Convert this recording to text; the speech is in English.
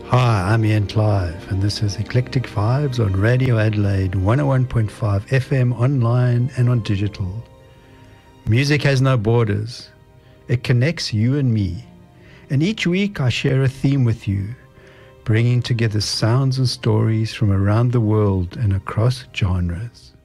Hi, I'm Ian Clive, and this is Eclectic Vibes on Radio Adelaide 101.5 FM online and on digital. Music has no borders. It connects you and me. And each week I share a theme with you, bringing together sounds and stories from around the world and across genres.